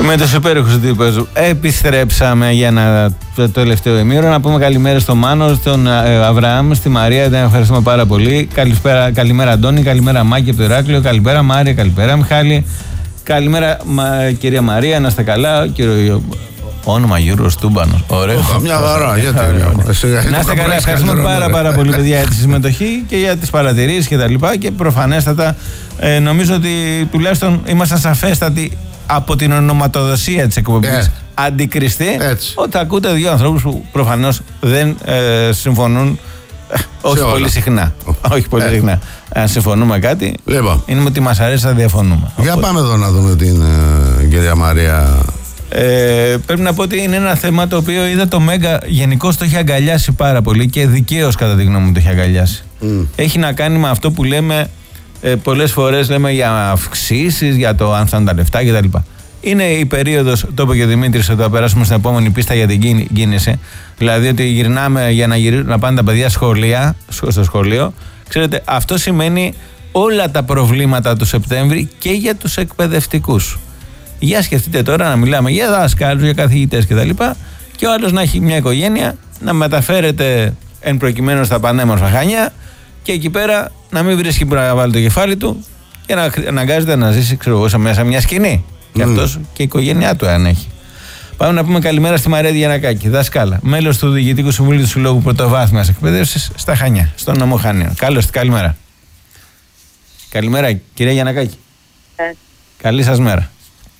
Με τους υπέροχους τύπους επιστρέψαμε για το τελευταίο ημίωρο. Να πούμε καλημέρα στον Μάνο, στον Αβραάμ, στη Μαρία. Την ευχαριστούμε πάρα πολύ. Καλημέρα Αντώνη, καλημέρα Μάκη από το Ηράκλειο. Καλημέρα Μάρια, καλημέρα Μιχάλη. Καλημέρα κυρία Μαρία, να είστε καλά. Κύριο όνομα Γιώργος Τούμπανος. Ωραίο. Μια χαρά, γιατί να είστε καλά. Ευχαριστούμε πάρα πολύ, παιδιά, για τη συμμετοχή και για τις παρατηρήσεις και τα λοιπά. Και προφανέστατα νομίζω ότι τουλάχιστον ήμασταν σαφέστατοι από την ονοματοδοσία της εκπομπής αντικριστή ότι ακούτε δύο ανθρώπους που προφανώς δεν συμφωνούν. Όχι πολύ συχνά. Όχι πολύ συχνά. Αν συμφωνούμε κάτι, είναι ότι μας αρέσει να διαφωνούμε. Για πάμε εδώ να δούμε την κυρία Μαρία. Πρέπει να πω ότι είναι ένα θέμα το οποίο είδα το Μέγκα γενικώς το έχει αγκαλιάσει πάρα πολύ και δικαίως κατά τη γνώμη μου το έχει αγκαλιάσει. Έχει να κάνει με αυτό που λέμε πολλές φορές, λέμε για αυξήσεις, για το αν φτάνουν τα λεφτά κτλ. Είναι η περίοδος, το είπε και ο Δημήτρης, ότι θα περάσουμε στην επόμενη πίστα για την κίνηση. Δηλαδή ότι γυρνάμε για να πάνε τα παιδιά στο σχολείο. Ξέρετε, αυτό σημαίνει όλα τα προβλήματα του Σεπτέμβρη και για τους εκπαιδευτικούς. Για σκεφτείτε τώρα να μιλάμε για δάσκαλους, για καθηγητές κτλ. Και ο άλλος να έχει μια οικογένεια, να μεταφέρεται εν προκειμένου στα πανέμορφα Χανιά και εκεί πέρα να μην βρίσκει που να βάλει το κεφάλι του και να αναγκάζεται να ζήσει, ξέρω εγώ, μέσα μια σκηνή. Και αυτός και η οικογένειά του, αν έχει. Πάμε να πούμε καλημέρα στη Μαρία Γιαννακάκη, δάσκαλα, μέλος του Διοικητικού Συμβουλίου του Συλλόγου Πρωτοβάθμιας Εκπαίδευσης στα Χανιά, στον νομό Χανίων. Καλημέρα. Καλημέρα, κυρία Γιαννακάκη. Καλή σας μέρα.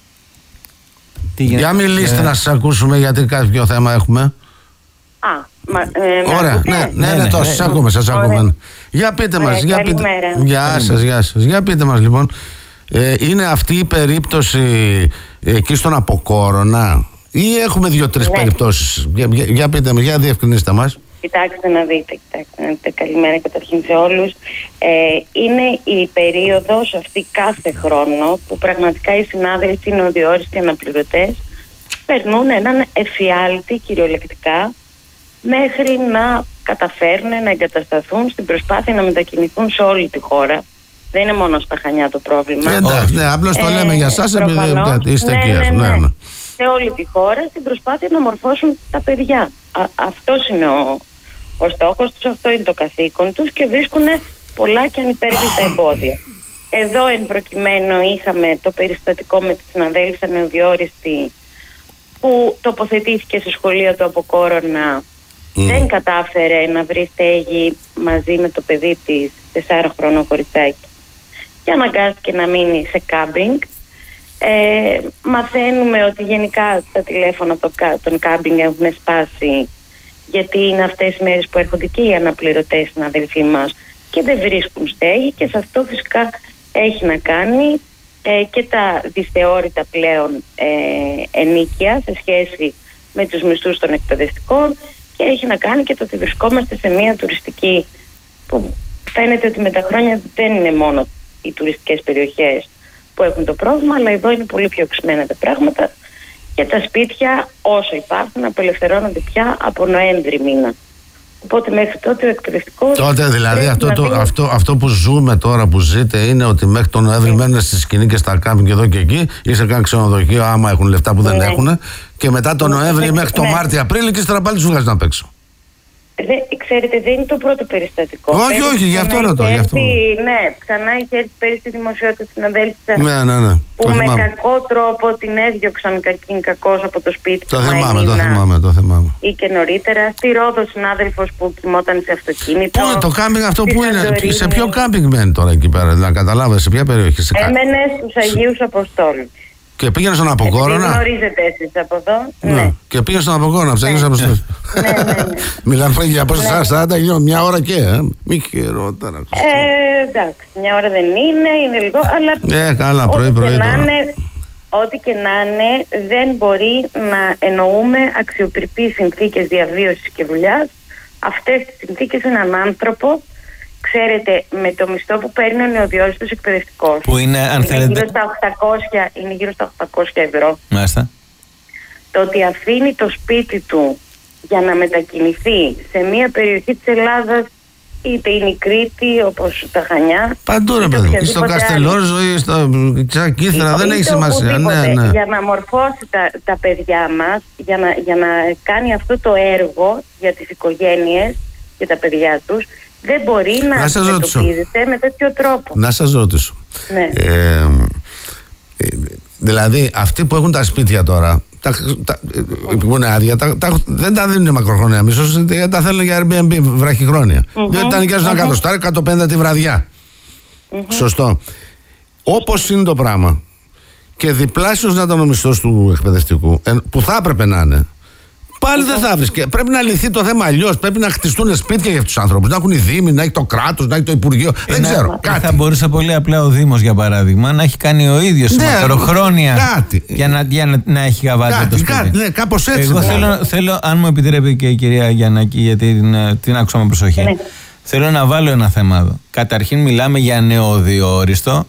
Για μιλήστε να σας ακούσουμε, γιατί κάποιο θέμα έχουμε. Ωραία, ναι, τόσο, σας ακούμε. Για πείτε μας, γεια σας. Για πείτε μας λοιπόν, είναι αυτή η περίπτωση εκεί στον Αποκόρονα ή έχουμε 2-3 περιπτώσεις? Για πείτε μας, για διευκρινίστε μας. Κοιτάξτε να δείτε, καλημέρα καταρχήν σε όλους. Είναι η περίοδος αυτή κάθε χρόνο που πραγματικά οι συνάδελφοι είναι οδιόριστοι αναπληρωτές, περνούν έναν εφιάλτη κυριολεκτικά μέχρι να καταφέρουν να εγκατασταθούν στην προσπάθεια να μετακινηθούν σε όλη τη χώρα. Δεν είναι μόνο στα Χανιά το πρόβλημα. Εντάξει, ναι, απλώς το λέμε για εσάς επειδή είστε εκεί. Ναι. Σε όλη τη χώρα στην προσπάθεια να μορφώσουν τα παιδιά. Αυτός είναι ο στόχος τους, αυτό είναι το καθήκον τους και βρίσκουν πολλά και ανυπέρβητα εμπόδια. Εδώ εν προκειμένου είχαμε το περιστατικό με τη συναδέλφισσα νεοδιόριστη που τοποθετήθηκε σε σχολείο του Αποκόρονα, δεν κατάφερε να βρει στέγη μαζί με το παιδί της 4χρονο κοριτσάκι και αναγκάστηκε να μείνει σε κάμπινγκ. Μαθαίνουμε ότι γενικά τα τηλέφωνα των κάμπινγκ έχουν σπάσει, γιατί είναι αυτές οι μέρες που έρχονται και οι αναπληρωτές συναδελφοί μας και δεν βρίσκουν στέγη, και σε αυτό φυσικά έχει να κάνει και τα δυσθεώρητα πλέον ενίκια σε σχέση με τους μισθούς των εκπαιδευτικών, και έχει να κάνει και το ότι βρισκόμαστε σε μια τουριστική που φαίνεται ότι με τα χρόνια δεν είναι μόνο οι τουριστικές περιοχές που έχουν το πρόβλημα, αλλά εδώ είναι πολύ πιο οξυμένα τα πράγματα και τα σπίτια όσο υπάρχουν απελευθερώνονται πια από Νοέμβρη μήνα. Οπότε μέχρι τότε ο εκπαιδευτικός... Τότε δηλαδή αυτό που ζούμε τώρα, που ζείτε, είναι ότι μέχρι τον Νοέμβρη μένουν στη σκηνή και στα κάμπινγκ εδώ και εκεί ή σε κάνα ξενοδοχείο άμα έχουν λεφτά που δεν έχουν, και μετά τον Νοέμβρη μέχρι τον Μάρτιο-Απρίλιο και ύστερα πάλι τους βγάζουν απ' έξω. Ξέρετε, δεν είναι το πρώτο περιστατικό. Όχι, γι' αυτό ρωτώ. Ναι, ξανά είχε έρθει πέρυσι στη δημοσιότητα συναδέλφισσα που με κακό τρόπο την έδιωξαν κακώς από το σπίτι. Το θυμάμαι. Ή και νωρίτερα. Στη Ρόδο συνάδελφος που κοιμόταν σε αυτοκίνητο. Πού είναι το κάμπινγκ αυτό, που είναι? Σε ποιο κάμπινγκ μένει τώρα εκεί πέρα, να καταλάβεις, σε ποια περιοχή? Έμενε στους Αγίους Αποστόλους. Και πήγαινε στον Αποκόρονα. Γνωρίζετε εσείς από εδώ. Ναι. Και πήγε στον Αποκόρονα, ψάχνεις από εσάς. Ναι. Μιλάμε για πόσα 40 μια ώρα και. Μη χειρότερα. Εντάξει, μια ώρα δεν είναι λίγο, αλλά. Καλά, πρωί-πρωί. Ό,τι και να είναι, δεν μπορεί να εννοούμε αξιοπρεπείς συνθήκες διαβίωσης και δουλειάς. Αυτές τις συνθήκες έναν άνθρωπο, ξέρετε, με το μισθό που παίρνει ο νεοδιόριστος εκπαιδευτικός, που είναι, αν θέλετε, είναι γύρω στα 800 ευρώ. Μάλιστα. Το ότι αφήνει το σπίτι του για να μετακινηθεί σε μια περιοχή της Ελλάδας είτε είναι η Κρήτη, όπως τα Χανιά. Παντού ρε παιδί, στο Καστελόριζο ή στο Κύθρα, δεν έχει σημασία. Ναι. Για να μορφώσει τα παιδιά μας, για να κάνει αυτό το έργο για τις οικογένειες και τα παιδιά τους, δεν μπορεί να αντιμετωπίζεται με τέτοιο τρόπο. Να σας ρωτήσω. Ναι. Δηλαδή αυτοί που έχουν τα σπίτια τώρα, που είναι άδεια, δεν τα δίνουν μακροχρόνια μίσος, τα θέλουν για Airbnb βραχυχρόνια. Διότι τα νοικιάζουν 100, 150 τη βραδιά. Σωστό. Όπως είναι το πράγμα και διπλάσιος να ήταν ο μισθός του εκπαιδευτικού, που θα έπρεπε να είναι, πάλι δεν θα βρει. Πρέπει να λυθεί το θέμα αλλιώς. Πρέπει να χτιστούν σπίτια για αυτούς τους ανθρώπους. Να έχουν οι Δήμοι, να έχει το κράτος, να έχει το Υπουργείο. Δεν ξέρω. Κάτι. Θα μπορούσε πολύ απλά ο Δήμος, για παράδειγμα, να έχει κάνει ο ίδιος μακροχρόνια για να έχει γαβάτη το σπίτι. Ναι, κάπως έτσι. Εγώ θέλω, αν μου επιτρέπει και η κυρία Γιαννάκη, γιατί την άκουσα με προσοχή, θέλω να βάλω ένα θέμα εδώ. Καταρχήν, μιλάμε για νεοδιόριστο.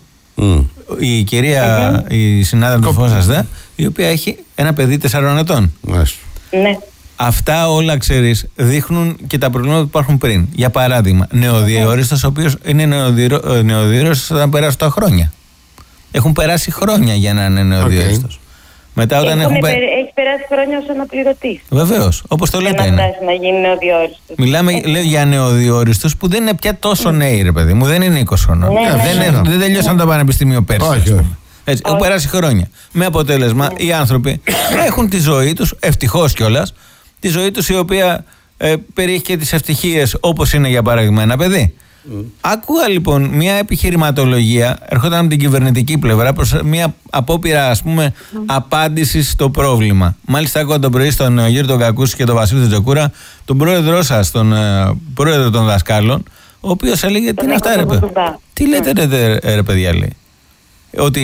Η κυρία, η συνάδελφός σας, η οποία έχει ένα παιδί 4 ετών. Ναι. Αυτά όλα, ξέρεις, δείχνουν και τα προβλήματα που υπάρχουν πριν. Για παράδειγμα, νεοδιόριστος, ο οποίος είναι νεοδιόριστος όταν περάσουν τα χρόνια. Έχουν περάσει χρόνια για να είναι νεοδιόριστος. Μετά, όταν έχει περάσει χρόνια ως αναπληρωτής. Βεβαίως, όπως το λέτε. Να γίνει νεοδιόριστος. Μιλάμε, λέω, για νεοδιόριστους που δεν είναι πια τόσο νέοι, ρε παιδί μου. Δεν είναι 20 χρονών. Δεν τελειώσαν το πανεπιστήμιο πέρσι. Έτσι, έχουν περάσει χρόνια. Με αποτέλεσμα, οι άνθρωποι έχουν τη ζωή τους, ευτυχώς κιόλας, τη ζωή τους η οποία περιέχει και τις ευτυχίες, όπως είναι για παράδειγμα ένα παιδί. Άκουγα λοιπόν μια επιχειρηματολογία, ερχόταν από την κυβερνητική πλευρά, προς μια απόπειρα, ας πούμε, απάντηση στο πρόβλημα. Μάλιστα, άκουγα το πρωί στον Γιώργο τον Κακούση και τον Βασίλη τον Τζοκούρα, τον πρόεδρό σας, τον πρόεδρο των δασκάλων, ο οποίος έλεγε: τι είναι αυτά, ρε παιδιά. Τι λέτε, ρε παιδιά, λέει. Ότι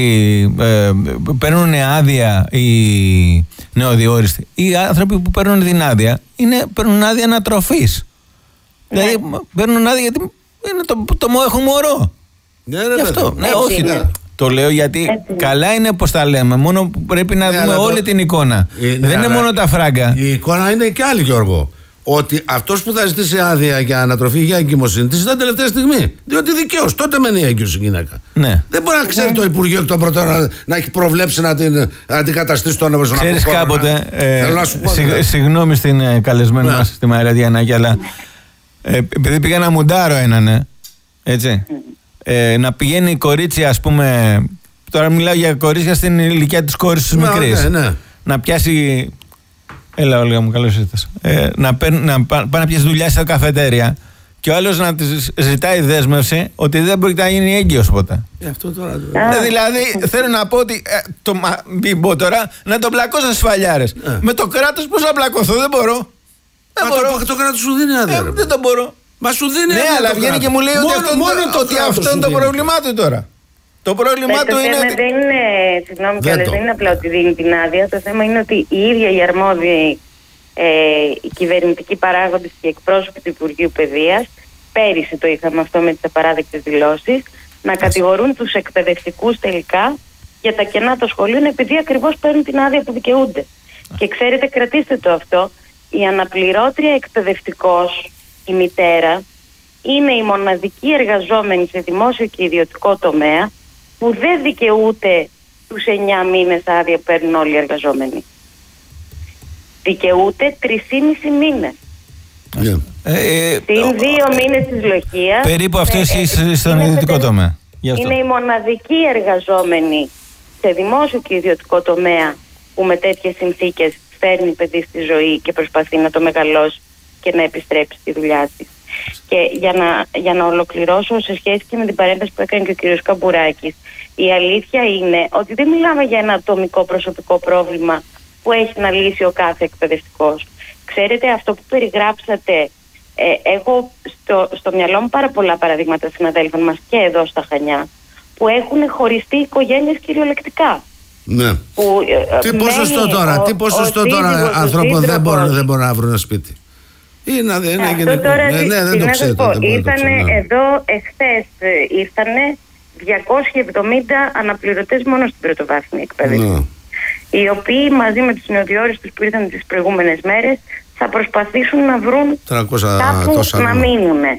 παίρνουν άδεια οι νεοδιόριστοι. Οι άνθρωποι που παίρνουν την άδεια παίρνουν άδεια ανατροφής. Δηλαδή παίρνουν άδεια γιατί έχουν μωρό. Ναι, γι' αυτό. Ναι, όχι. Το λέω γιατί καλά είναι πως τα λέμε. Μόνο πρέπει να δούμε όλη την εικόνα. Δεν είναι μόνο τα φράγκα. Η εικόνα είναι και άλλη, Γιώργο. Ότι αυτός που θα ζητήσει άδεια για ανατροφή για εγκυμοσύνη τη ζητά τελευταία στιγμή. Διότι δικαίως τότε μένει έγκυος η γυναίκα. Ναι. Δεν μπορεί να ξέρει το Υπουργείο εκ των προτέρων να έχει προβλέψει να την αντικαταστήσει το όνομα. Ξέρεις κάποτε. Συγγνώμη στην καλεσμένη μας, στη Μαρία Διαννάκη, αλλά επειδή πήγα να μουντάρω έναν, έτσι. Να πηγαίνει η κορίτσια, ας πούμε. Τώρα μιλάω για κορίτσια στην ηλικία της κόρης της μικρής. Να πιάσει. Έλα, Όλγα μου, καλώς ήρθες. Να πάει να πιάσει δουλειά σε καφετέρια και ο άλλος να της ζητάει δέσμευση ότι δεν μπορεί να γίνει έγκυος ποτέ. Αυτό τώρα. Δηλαδή, θέλω να πω ότι μην πω τώρα, να τον πλακώσω στις φαλιάρες. Με το κράτος πώς να πλακωθώ, δεν μπορώ. Το κράτος σου δίνει άδεια. Δεν το μπορώ. Μα σου δίνει άδεια. Ναι, αλλά βγαίνει και μου λέει ότι αυτό είναι το πρόβλημά του τώρα. Το πρόβλημά του είναι ότι... Δεν είναι, συγγνώμη κιόλας, δεν είναι απλά ότι δίνει την άδεια. Το θέμα είναι ότι οι ίδια οι αρμόδιοι, οι κυβερνητικοί παράγοντες και οι εκπρόσωποι του Υπουργείου Παιδείας, πέρυσι το είχαμε αυτό με τις απαράδεκτες δηλώσεις, να κατηγορούν τους εκπαιδευτικούς τελικά για τα κενά των σχολείων επειδή ακριβώς παίρνουν την άδεια που δικαιούνται. Και ξέρετε, κρατήστε το αυτό, η αναπληρώτρια εκπαιδευτικός, η μητέρα, είναι η μοναδική εργαζόμενη σε δημόσιο και ιδιωτικό τομέα που δεν δικαιούται τους 9 μήνες άδεια που παίρνουν όλοι οι εργαζόμενοι. Δικαιούται 3,5 μήνες. Συν 2 μήνες της λοχείας. Περίπου αυτό ισχύει στον ιδιωτικό τομέα. Είναι η μοναδική εργαζόμενη σε δημόσιο και ιδιωτικό τομέα που με τέτοιες συνθήκες φέρνει παιδί στη ζωή και προσπαθεί να το μεγαλώσει και να επιστρέψει στη δουλειά της. Και για να ολοκληρώσω σε σχέση και με την παρέμβαση που έκανε και ο κ. Καμπουράκης, η αλήθεια είναι ότι δεν μιλάμε για ένα ατομικό προσωπικό πρόβλημα που έχει να λύσει ο κάθε εκπαιδευτικός. Ξέρετε, αυτό που περιγράψατε, έχω στο μυαλό μου πάρα πολλά παραδείγματα συναδέλφων μας και εδώ στα Χανιά που έχουν χωριστεί οικογένειες κυριολεκτικά. Ναι. Τι ποσοστό τώρα ανθρώπων δεν μπορούν να βρουν ένα σπίτι. Αυτό τώρα δεν το ξέρω. Ήρθανε εδώ εχθές, ήρθανε 270 αναπληρωτές μόνο στην πρωτοβάθμια εκπαίδευση. Οι οποίοι μαζί με τους νεοδιόριστους που ήρθαν τις προηγούμενες μέρες θα προσπαθήσουν να βρουν κάπου να μείνουν.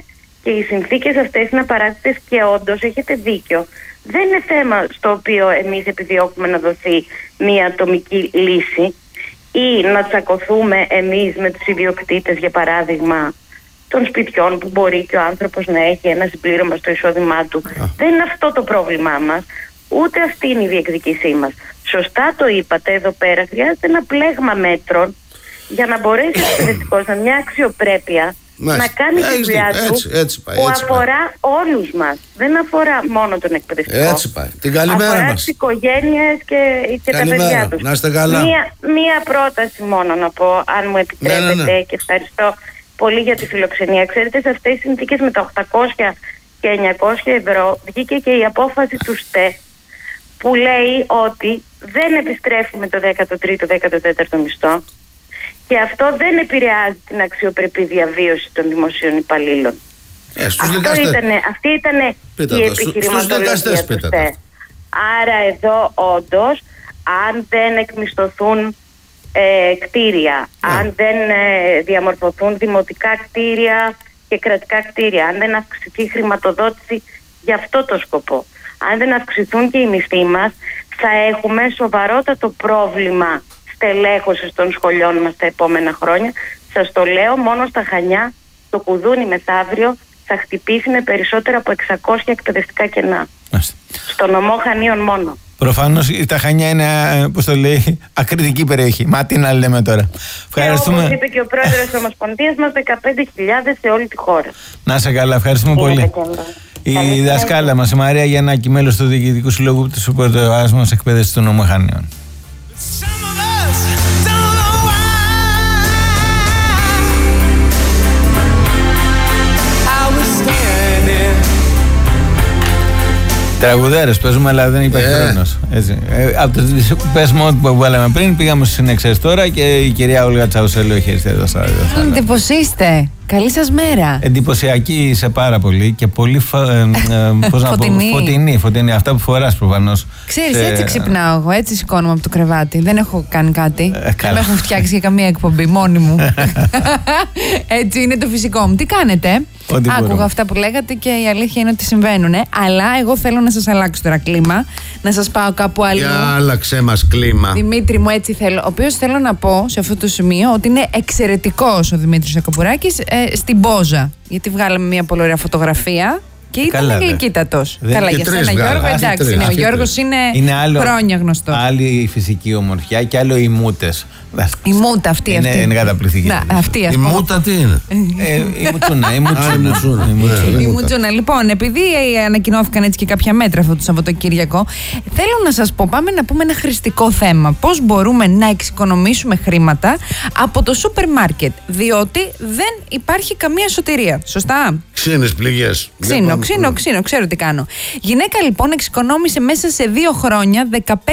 και οι συνθήκες αυτές είναι απαράδεκτες και όντως έχετε δίκιο. Δεν είναι θέμα στο οποίο εμείς επιδιώκουμε να δοθεί μια ατομική λύση ή να τσακωθούμε εμείς με τους ιδιοκτήτες, για παράδειγμα, των σπιτιών που μπορεί και ο άνθρωπος να έχει ένα συμπλήρωμα στο εισόδημά του. Δεν είναι αυτό το πρόβλημά μας, ούτε αυτή είναι η διεκδικήσή μας. Σωστά το είπατε, εδώ πέρα χρειάζεται ένα πλέγμα μέτρων για να μπορέσει ο εκπαιδευτικός με μια αξιοπρέπεια να κάνει τη δουλειά του που αφορά όλους μας. Δεν αφορά μόνο τον εκπαιδευτικό. Έτσι πάει. Την καλημέρα αφορά μας. τις οικογένειες και τα παιδιά τους. Να είστε καλά. Μία πρόταση μόνο να πω, αν μου επιτρέπετε, και ευχαριστώ πολύ για τη φιλοξενία. Ξέρετε, σε αυτές τις συνθήκες με τα 800 και 900 ευρώ βγήκε και η απόφαση του ΣΤΕ που λέει ότι δεν επιστρέφουμε το 13ο, 14ο μισθό και αυτό δεν επηρεάζει την αξιοπρεπή διαβίωση των δημοσίων υπαλλήλων. Αυτή ήταν η επιχειρηματολογία του ΣΤΕ. Άρα εδώ όντως, αν δεν εκμισθωθούν κτίρια, αν δεν διαμορφωθούν δημοτικά κτίρια και κρατικά κτίρια, αν δεν αυξηθεί η χρηματοδότηση για αυτό το σκοπό, αν δεν αυξηθούν και οι μισθοί μας, θα έχουμε σοβαρότατο πρόβλημα στελέχωσης των σχολιών μας τα επόμενα χρόνια. Σας το λέω, μόνο στα Χανιά το κουδούνι μεθαύριο θα χτυπήσει με περισσότερα από 600 εκπαιδευτικά κενά. Στο νομό Χανίων μόνο. Προφανώς τα Χανιά είναι, πώς το λέει, ακριτική περιοχή. Μα τι να λέμε τώρα. Ευχαριστούμε. Και όπως είπε και ο πρόεδρος της Ομοσπονδίας μας, 15.000 σε όλη τη χώρα. Να είσαι καλά, ευχαριστούμε πολύ. Η δασκάλα μας, η Μαρία Γιαννάκη, μέλος του Διοικητικού Συλλόγου του Πρωτοεάσμου Εκπαίδευσης του Νομού Χανίων. Τραγουδέρες παίζουμε, αλλά δεν υπάρχει χρόνος. Από το πέσμο που βάλαμε πριν, πήγαμε στο συνεξές τώρα και η κυρία Όλγα Τσαουσέλου έχει έρθει εδώ στα ραδιοφωνία. Εντυπωσίστε. Καλή σας μέρα. Εντυπωσιακή είσαι πάρα πολύ και πολύ φωτεινή. Αυτά που φοράς προφανώς. Ξέρεις, έτσι ξυπνάω εγώ, έτσι σηκώνομαι από το κρεβάτι. Δεν έχω κάνει κάτι. Δεν με έχουν φτιάξει για καμία εκπομπή, μόνη μου. Έτσι είναι το φυσικό μου. Τι κάνετε? Άκουγα αυτά που λέγατε και η αλήθεια είναι ότι συμβαίνουν. Αλλά εγώ θέλω να σας αλλάξω τώρα κλίμα. Να σας πάω κάπου αλλού. Για άλλαξε μας κλίμα. Δημήτρη μου, έτσι θέλω. Ο οποίος θέλω να πω σε αυτό το σημείο ότι είναι εξαιρετικός ο Δημήτρης Ακαμπουράκης στην πόζα. Γιατί βγάλαμε μια πολύ ωραία φωτογραφία και ήταν γλυκύτατος. Καλά, για σένα Γιώργο, εντάξει. Ο Γιώργος είναι χρόνια γνωστός. Άλλη η φυσική ομορφιά και άλλο οι μούτες. Η μούτα αυτή. Είναι καταπληκτική. Η μούτα τι είναι? Η μουτσούνα. Λοιπόν, επειδή ανακοινώθηκαν έτσι και κάποια μέτρα αυτό το Σαββατοκύριακο, θέλω να σας πω, πάμε να πούμε ένα χρηστικό θέμα. Πώς μπορούμε να εξοικονομήσουμε χρήματα από το σούπερ μάρκετ, διότι δεν υπάρχει καμία σωτηρία. Σωστά? Ξύνες πληγές. Ξύνω, ξέρω τι κάνω. Γυναίκα λοιπόν εξοικονόμησε μέσα σε 2 χρόνια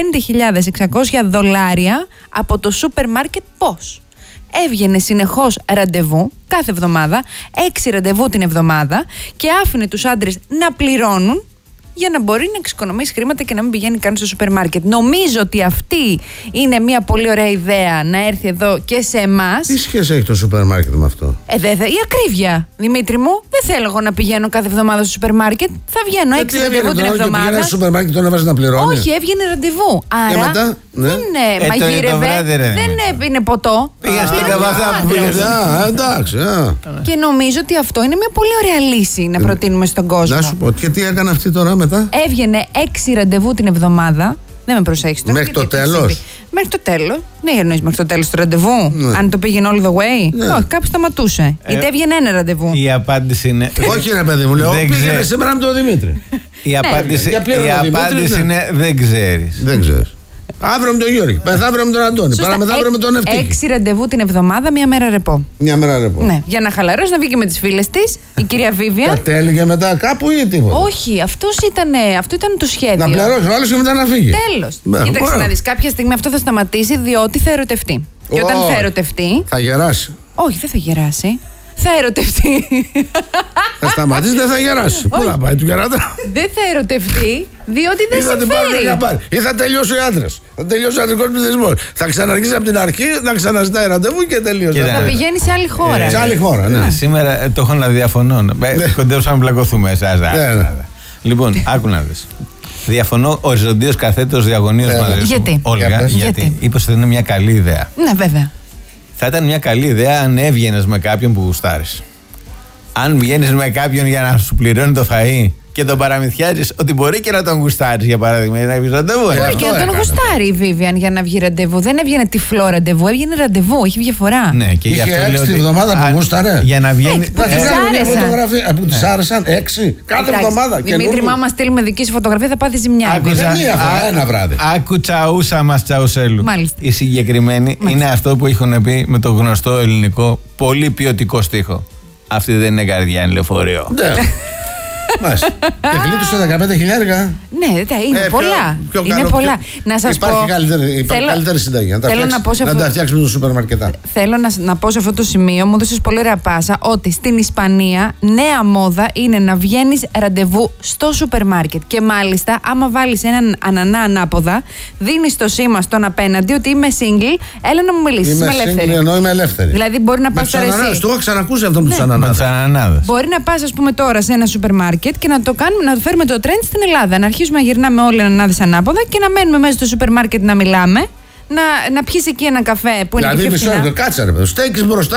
$15.600 από το σούπερ μάρκετ. Πώς? Έβγαινε συνεχώς ραντεβού κάθε εβδομάδα, 6 ραντεβού την εβδομάδα και άφηνε τους άντρες να πληρώνουν για να μπορεί να εξοικονομήσει χρήματα και να μην πηγαίνει καν στο σούπερ μάρκετ. Νομίζω ότι αυτή είναι μια πολύ ωραία ιδέα να έρθει εδώ και σε εμάς. Τι σχέση έχει το σούπερ μάρκετ με αυτό? Η ακρίβεια, Δημήτρη μου. Δεν θέλω εγώ να πηγαίνω κάθε εβδομάδα στο σούπερ μάρκετ. Θα βγαίνω 6 ραντεβού την εβδομάδα. Πήγαινε στο σούπερ μάρκετ, τον έβαζε να πληρώνει. Όχι, έβγαινε ραντεβού. Άρα μετά, δεν μαγείρευε, δεν έπινε ποτό. Πήγα στην καβαθά που πήγε. Εντάξει. Και νομίζω ότι αυτό είναι μια πολύ ωραία λύση να προτείνουμε στον κόσμο. Να σου πω, και τι έκανε αυτή τώρα μετά? Έβγαινε 6 ραντεβού την εβδομάδα. Δεν με προσέχεις τώρα. Μέχρι το τέλος? Μέχρι το τέλος. Ναι, εννοείς μέχρι το τέλος του ραντεβού. Ναι. Αν το πήγαινε all the way. Ναι. Όχι, κάπου σταματούσε. Γιατί έβγαινε ένα ραντεβού. Η απάντηση είναι. Όχι, ρε παιδί μου, λέω. Πήγαινε σήμερα με τον Δημήτρη. Η απάντηση είναι δεν ξέρεις. Δεν ξέρεις. Αύριο με τον Γιώργη, μεθαύριο με τον Αντώνη, παραμεθαύριο με τον Ευτύχη. 6 ραντεβού την εβδομάδα, μία μέρα ρεπό. Μια μέρα ρεπό. Ναι, για να χαλαρώσει, να βγει και με τις φίλες της, η κυρία Βίβια. Κατέληγε μετά κάπου ή τίποτα? Όχι, αυτό ήταν το σχέδιο. Να πληρώσει ο άλλος και μετά να φύγει. Τέλος. Κοίταξε να δεις, κάποια στιγμή αυτό θα σταματήσει διότι θα ερωτευτεί. Και όταν θα ερωτευτεί. Θα γεράσει. Όχι, δεν θα γεράσει. Θα ερωτευτεί. Θα σταματήσει, δεν θα γεράσει. Πού να πάει του γεράτα? Δεν θα ερωτευτεί, Διότι δεν συμφέρει. Ή θα τελειώσει ο άντρας. Θα τελειώσει ο αντρικός πληθυσμός. Θα ξαναρχίσει από την αρχή, να ξαναζητάει ραντεβού και τελείωσε. Θα πηγαίνει σε άλλη χώρα. Σε άλλη χώρα, ναι. Σήμερα το έχω να διαφωνώ. Κοντέψαμε να μπλακωθούμε εσάς. Λοιπόν, άκου να δεις. Διαφωνώ οριζοντίως καθέτως διαγωνίως μαζί σου. Γιατί? Όλγα, γιατί είπες ότι είναι μια καλή ιδέα. Ναι, βέβαια. Θα ήταν μια καλή ιδέα αν έβγαινες με κάποιον που γουστάρεις. Αν βγαίνεις με κάποιον για να σου πληρώνει το φαΐ και τον παραμυθιάζεις ότι μπορεί και να τον γουστάρεις, για παράδειγμα, ή να βγει ραντεβού. Μπορεί και να τον γουστάρει η Vivian για να βγει ραντεβού. Δεν έβγαινε τυφλό ραντεβού, έβγαινε ραντεβού. Έχει διαφορά. Ναι, και είχε 6 τη εβδομάδα που γούσταρε. Για να βγαίνει. Που της άρεσαν 6 κάθε εβδομάδα. Δημήτρη, μα άμα στείλουμε δική σου φωτογραφία θα πάθει ζημιά. Ένα βράδυ. Άκου τσαούσα μας Τσαουσέλου. Η συγκεκριμένη είναι αυτό που έχουν πει με το γνωστό ελληνικό πολύ ποιοτικό στίχο. Αυτή δεν είναι καρδιά, είναι λεωφορείο. Μάλιστα. Και γλίτωσε 15 χιλιάρικα. Ναι, είναι πολλά. Είναι πολλά. Να σας πω. Υπάρχει καλύτερη συνταγή. Να τα φτιάξουμε στο σούπερ μαρκετά. Θέλω να πω σε αυτό το σημείο, μου έδωσες πολύ ωραία πάσα, ότι στην Ισπανία νέα μόδα είναι να βγαίνεις ραντεβού στο σούπερ μάρκετ. Και μάλιστα, άμα βάλεις έναν ανανά ανάποδα, δίνεις το σήμα στον απέναντι ότι είμαι single, έλα να μου μιλήσεις. Είμαι ελεύθερη. Ενώ είμαι ελεύθερη. Δηλαδή, μπορεί να πας τώρα εσύ. Το έχω ξανακούσει αυτό με τους ανανάδες. Μπορεί να πας, ας πούμε, τώρα σε ένα σούπερ μάρκετ και να το φέρουμε το trend στην Ελλάδα. Να αρχίσουμε να γυρνάμε όλοι ανανάδες ανάποδα και να μένουμε μέσα στο σούπερ μάρκετ να μιλάμε. Να πιεις εκεί ένα καφέ που είναι δηλαδή, πιο φθηνά. Κάτσε ρε παιδί, στέκεις μπροστά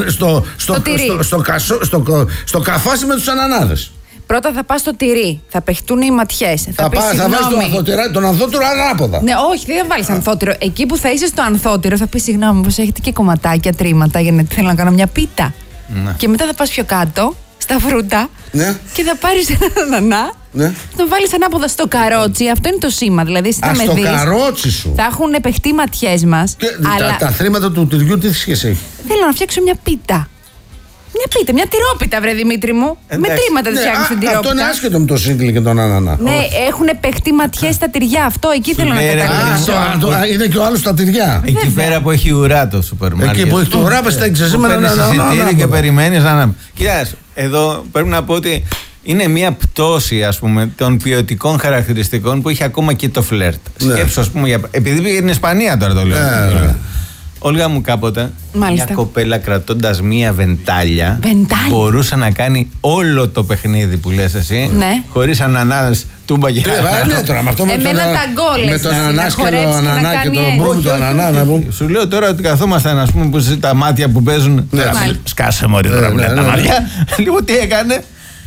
στο καφάσι με τους ανανάδες. Πρώτα θα πας στο τυρί, θα παιχτούν οι ματιές. Θα βάλεις τον ανθότυρο ανάποδα. Ναι, όχι, δεν θα βάλεις ανθότυρο. Εκεί που θα είσαι στο ανθότυρο θα πεις συγγνώμη, πως έχετε και κομματάκια, τρίματα, γιατί θέλω να κάνω μια πίτα. Ναι. Και μετά θα πας πιο κάτω, στα φρούτα, ναι. Και θα πάρεις έναν ανανά. Ναι. Θα τον βάλεις ανάποδα στο καρότσι. Αυτό είναι το σήμα. Δηλαδή, στο καρότσι σου. Θα έχουν παιχτεί οι ματιές μας. Αλλά... Τα θρήματα του τυριού τι σχέση έχει? Θέλω να φτιάξω μια πίτα. Μια τυρόπιτα, βρε Δημήτρη μου. Με τρίματα τη φτιάχνει την τυρόπιτα. Αυτό είναι άσχετο με το σύγκλι και τον ανανά. Ναι, έχουν παιχτεί ματιές στα τυριά. Αυτό εκεί θέλω να καταλήξω. Είναι και ο άλλος στα τυριά. Εκεί πέρα που έχει ουρά το σούπερ μάρκετ. Εκεί που έχει το ουρά, πες τα έξω σήμερα να και περιμένεις να. Κοιτάξτε, εδώ πρέπει να πω ότι είναι μια πτώση, ας πούμε, των ποιοτικών χαρακτηριστικών που έχει ακόμα και το φλερτ. Σκέψου, ας πούμε, επειδή πήγε στην Ισπανία τώρα το λέω. Όλγα μου, κάποτε μια κοπέλα κρατώντας μία βεντάλια μπορούσε να κάνει όλο το παιχνίδι που λες εσύ, χωρίς ανανάδες, τούμπα και εμένα τα γκόλες με τον ανάσκελο ανανά και τον μπρούμ του ανανά. Σου λέω τώρα ότι καθόμασταν, ας πούμε, που τα μάτια που παίζουν. Σκάσε μωρί τώρα που λένε τα μάτια. Λοιπόν, τι έκανε?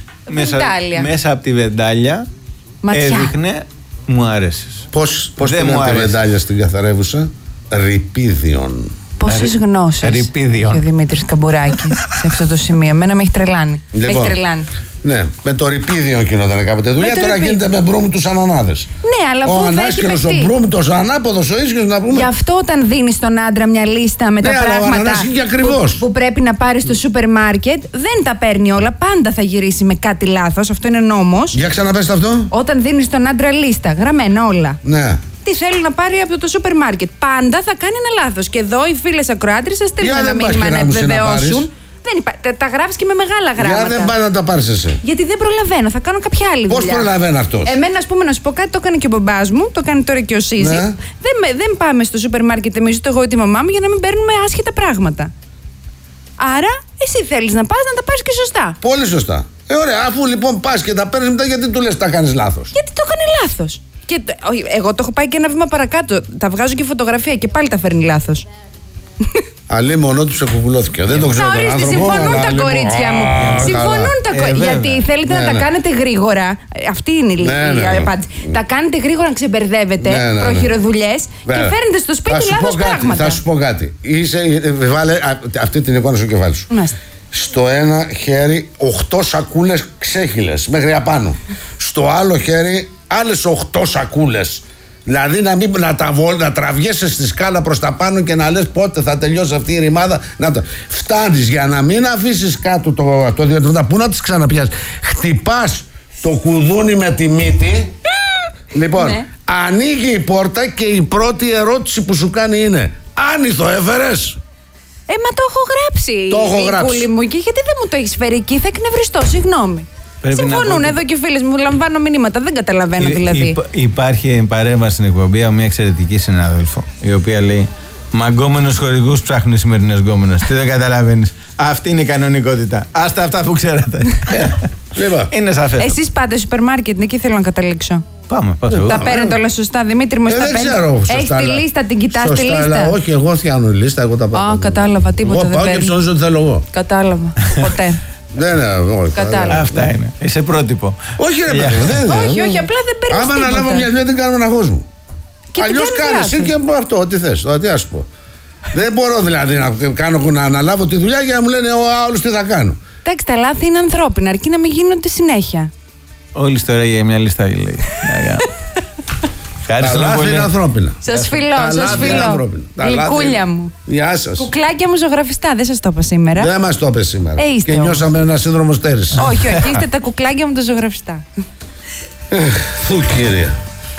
Μέσα από τη βεντάλια έδειχνε μου άρεσες. Πώς δεν μου άρεσε τη βεντάλια στην καθαρεύουσα? Ρηπίδιον. Πόσες γνώσεις έχει ο Δημήτρης Καμπουράκης σε αυτό το σημείο? Εμένα με έχει τρελάνει. Λοιπόν, ναι, με το ρηπίδιον γινόταν κάποτε δουλειά. Τώρα γίνεται με μπρούμ τους ανανάδες. Ναι, αλλά ο ανάσκελος, ο μπρούμ, το ανάποδος, ο ίσιος να πούμε. Γι' αυτό όταν δίνεις στον άντρα μια λίστα με τα πράγματα που πρέπει να πάρει στο σούπερ μάρκετ, δεν τα παίρνει όλα. Πάντα θα γυρίσει με κάτι λάθος. Αυτό είναι νόμος. Για ξαναπες αυτό. Όταν δίνεις στον άντρα λίστα, γραμμένα όλα. Ναι. Τι θέλει να πάρει από το σούπερ μάρκετ. Πάντα θα κάνει ένα λάθος. Και εδώ οι φίλες ακροάτριες σας στέλνουν ένα μήνυμα να επιβεβαιώσουν. Τα γράφεις και με μεγάλα γράμματα. Για δεν πάει να τα πάρεις εσύ. Γιατί δεν προλαβαίνω, θα κάνω κάποια άλλη δουλειά. Πώς προλαβαίνει αυτός? Εμένα, ας πούμε, να σου πω κάτι, το έκανε και ο μπαμπάς μου, το κάνει τώρα και ο Σίζη. Ναι. Δεν πάμε στο σούπερ μάρκετ εμείς, ούτε εγώ ούτε η μαμά μου, για να μην παίρνουμε άσχετα πράγματα. Άρα, εσύ θέλεις να πας να τα πάρεις και σωστά. Πολύ σωστά. Ωραία, αφού λοιπόν πας και τα παίρνεις μετά, γιατί του λες τα κάνεις λάθος? Γιατί το έκανε λάθος. Και εγώ το έχω πάει και ένα βήμα παρακάτω. Τα βγάζω και φωτογραφία και πάλι τα φέρνει λάθος. Αλλή μονό του ξεκουβουλώθηκε. Δεν το ξέρω. Συμφωνούν τα κορίτσια μου. Συμφωνούν τα κορίτσια. Γιατί θέλετε να τα κάνετε γρήγορα. Αυτή είναι η απάντηση. Τα κάνετε γρήγορα να ξεμπερδεύετε, προχειροδουλειές και φέρνετε στο σπίτι λάθος πράγματα. Θα σου πω κάτι. Βάλε αυτή την εικόνα στο κεφάλι σου. Στο ένα χέρι 8 σακούλες ξέχυλες μέχρι απάνω. Στο άλλο χέρι άλλες 8 σακούλες. Δηλαδή να τραβιέσαι στη σκάλα προς τα πάνω και να λες πότε θα τελειώσει αυτή η ρημάδα. Φτάνεις για να μην αφήσεις κάτω το διατροφικό. Πού να τις ξαναπιάσεις? Χτυπάς το κουδούνι με τη μύτη. Λοιπόν, ανοίγει η πόρτα και η πρώτη ερώτηση που σου κάνει είναι: άνηθο έφερες? Μα το έχω γράψει. Το έχω γράψει. Μου, και γιατί δεν μου το έχεις φέρει εκεί? Θα εκνευριστώ, συγγνώμη. Συμφωνούν εδώ και φίλες μου, λαμβάνω μηνύματα. Δεν καταλαβαίνω δηλαδή. Υπάρχει παρέμβαση στην εκπομπή από μια εξαιρετική συνάδελφο, η οποία λέει: μαγκόμενους χορηγούς ψάχνουν οι σημερινές γκόμενες. Τι δεν καταλαβαίνεις. Αυτή είναι η κανονικότητα. Άστα αυτά που ξέρατε. Είναι σαφές. Εσείς πάτε σούπερ μάρκετ, εκεί θέλω να καταλήξω. Πάμε. Τα παίρνετε όλα σωστά, Δημήτρη μου, στα παίρνετε. Έχεις τη λίστα, την κοιτάς τη λίστα? Όχι, εγώ φτιάχνω λίστα, εγώ τα πάω. Κατάλαβα, τίποτα δεν παίρνω. Εγώ πάω και ψωνίζω ότι θέλω εγώ. Κατάλαβα, ποτέ. Κατάλαβα. Αυτά είναι. Είσαι πρότυπο. Όχι, ρε παιδί. Όχι, απλά δεν παίρνεις τίποτα. Άμα αναλάβω μια δουλειά, δεν κάνω αγχός μου. Αλλιώς κάνεις εσύ και αυτό, ό,τι θες. Τι ας πω. Δεν μπορώ δηλαδή να αναλάβω τη δουλειά για να μου λένε άλλους τι θα κάνω. Εντάξει, τα λάθη είναι ανθρώπινα, αρκεί να μην γίνονται συνέχεια. Όλη η ιστορία για μια λίστα λέει. Τα λάθη είναι ανθρώπινα. Σας φιλώ. Γλυκούλια μου. Γεια σας. Κουκλάκια μου ζωγραφιστά, δεν σας το είπα σήμερα. Δεν μας το είπε σήμερα. Και νιώσαμε ένα σύνδρομο στέρηση. Όχι, είστε τα κουκλάκια μου τα ζωγραφιστά. Φου κύριε.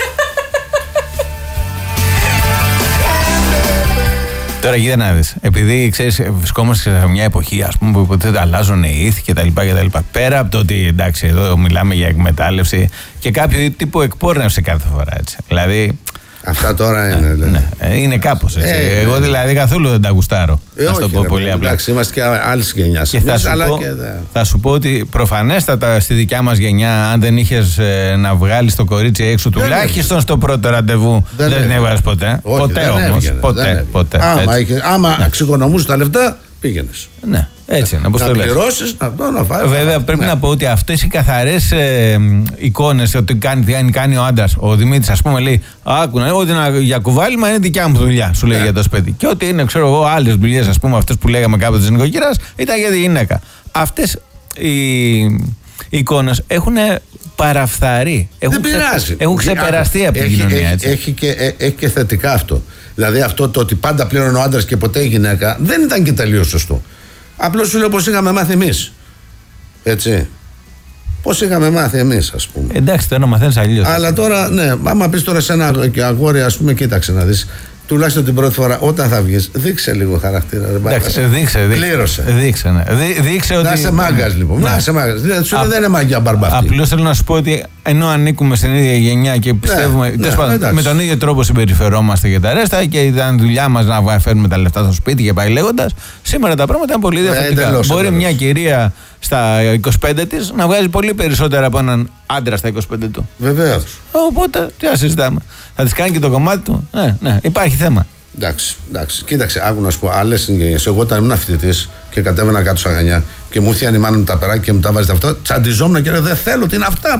Τώρα κοίτα να δεις, επειδή ξέρεις, βρισκόμαστε σε μια εποχή, ας πούμε, που υποτίθεται αλλάζουν οι ήθη κτλ. Πέρα από το ότι εντάξει, εδώ μιλάμε για εκμετάλλευση και κάποιο τύπου εκπόρνευση κάθε φορά. Έτσι. Δηλαδή. Αυτά τώρα είναι. Ναι, είναι κάπως έτσι. Εγώ δηλαδή καθόλου δεν τα γουστάρω. Να το πω πολύ απλά. Εντάξει, είμαστε και άλλη γενιά. Και θα σου πω ότι προφανέστατα στη δικιά μας γενιά, αν δεν είχες να βγάλεις το κορίτσι έξω τουλάχιστον στο πρώτο ραντεβού, δεν την έβγαλες ποτέ. Ποτέ όμως. Ποτέ. Άμα εξοικονομούσες τα λεφτά, πήγαινες. Ναι. Έτσι είναι, όπως να το λες. πληρώσεις, να φάει. Βέβαια, πρέπει να πω ότι αυτές οι καθαρές εικόνες ότι κάνει ο άντρας. Ο Δημήτρης, ας πούμε, λέει: άκουνα, ότι για κουβάλιμα είναι δικιά μου δουλειά, σου λέει για το σπίτι. Και ότι είναι, ξέρω εγώ, άλλες δουλειές, ας πούμε, αυτές που λέγαμε κάποτε της νοικοκυράς, ήταν για τη γυναίκα. Αυτές οι εικόνες έχουν παραφθαρεί. Δεν πειράζει. Έχουν ξεπεραστεί από την κοινωνία. Έχει και θετικά αυτό. Δηλαδή αυτό το ότι πάντα πλήρωνε ο άντρας και ποτέ η γυναίκα δεν ήταν και τελείως σωστό. Απλώς σου λέω πως είχαμε μάθει εμείς. Έτσι. Πώς είχαμε μάθει εμείς, ας πούμε. Εντάξει, τώρα μαθαίνεις αλλιώς. Αλλά τώρα, ναι, άμα πεις τώρα σε ένα αγόρι, ας πούμε, κοίταξε να δεις. Τουλάχιστον την πρώτη φορά, όταν θα βγεις, δείξε λίγο χαρακτήρα. Εντάξει, δείξε. Πλήρωσε. Δείξε ότι. Να είσαι μάγκας, λοιπόν. Να είσαι μάγκας. Δεν είναι μάγκια μπαρμπά. Απλώς θέλω να σου πω ότι ενώ ανήκουμε στην ίδια γενιά και πιστεύουμε. Με τον ίδιο τρόπο συμπεριφερόμαστε και τα ρέστα και ήταν δουλειά μας να φέρνουμε τα λεφτά στο σπίτι και πάει λέγοντας. Σήμερα τα πράγματα είναι πολύ διαφορετικά. Μπορεί μια κυρία στα 25 της να βγάζει πολύ περισσότερα από έναν άντρα στα 25 του. Βεβαίως. Οπότε τι να συζητάμε. Θα της κάνει και το κομμάτι του. Ναι, υπάρχει θέμα. Εντάξει. Κοίταξε, άκου να σου πω, άλλες συγγενείς. Εγώ όταν ήμουν φοιτητής και κατέβαινα κάτω στα Χανιά και μου ήρθε η μάνα με τα περάκια και μου τα βάζει αυτά, τσαντιζόμουν και έλεγα: δεν θέλω, τι είναι αυτά.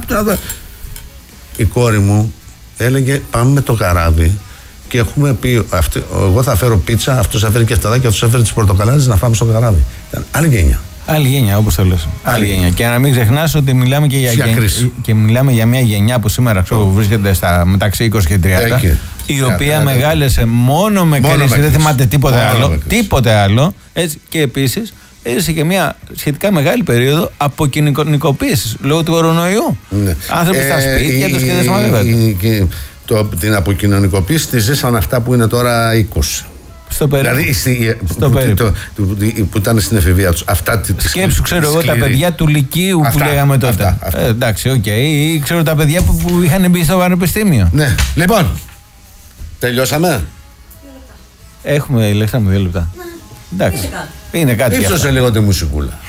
Η κόρη μου έλεγε: πάμε με το καράβι και έχουμε πει: εγώ θα φέρω πίτσα, αυτός θα φέρει και αυταδάκι, αυτός θα φέρει τις πορτοκαλάδες να φάμε στο καράβι. Ήταν άλλη γενιά. Άλλη γενιά, όπως το λες. Άλλη γενιά. Και να μην ξεχνάς ότι μιλάμε και μιλάμε για μια γενιά που σήμερα βρίσκεται μεταξύ 20 και 30, η οποία μεγάλεσε μόνο με κρίση, δεν θυμάται τίποτε άλλο. Έτσι, και επίσης έζησε και μια σχετικά μεγάλη περίοδο αποκοινωνικοποίησης λόγω του κορονοϊού. Άνθρωποι στα σπίτια τους και δεν θυμάται. Την αποκοινωνικοποίηση τη ζήσαν αυτά που είναι τώρα 20. Στο περίπου. Δηλαδή που ήταν στην εφηβεία τους. Σκέψου, ξέρω εγώ, τα παιδιά του Λυκείου που λέγαμε τότε. Εντάξει, οκ. Ή ξέρω τα παιδιά που είχαν μπει στο πανεπιστήμιο. Ναι. Λοιπόν, τελειώσαμε. Έχουμε, λέξαμε 2 λεπτά. Εντάξει. Είναι κάτι. Ύψωσε λίγο τη μουσικούλα.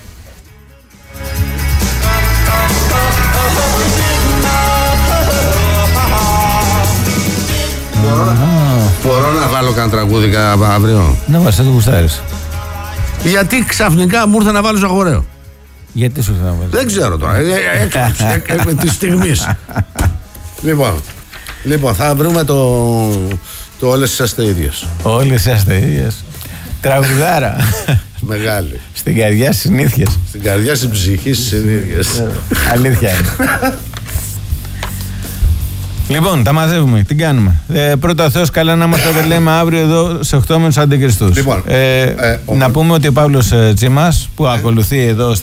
Μπορώ να βάλω κανένα τραγούδι αύριο? Να βάζεις, δεν το γουστάρεις. Γιατί ξαφνικά μου ήρθε να βάλω αγοραίο. Γιατί σου ήρθε να βάλεις? Δεν ξέρω τώρα. Έκπληξη τη στιγμή. Λοιπόν, θα βρούμε το όλες είσαστε ίδιες. Όλες είσαστε ίδιες. Τραγουδάρα. Μεγάλη. Στην καρδιά συνήθειες. Στην καρδιά στην ψυχή συνήθειες. Αλήθεια είναι. Λοιπόν, τα μαζεύουμε. Τι κάνουμε? Πρώτα Θεός καλά να είμαστε, λέμε αύριο εδώ σε 8 με τους Αντικριστούς. Λοιπόν, να πούμε ότι ο Παύλος Τσίμας που ακολουθεί εδώ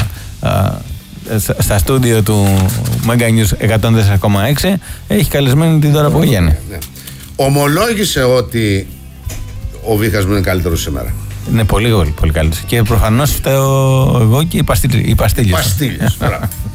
στα στούντιο του Mega News 104,6 έχει καλεσμένη την Δώρα Πογέννη. Ομολόγησε ότι ο Βίχας μου είναι καλύτερος σήμερα. Είναι πολύ καλύτερος. Και προφανώς φταίω εγώ και οι παστίλες.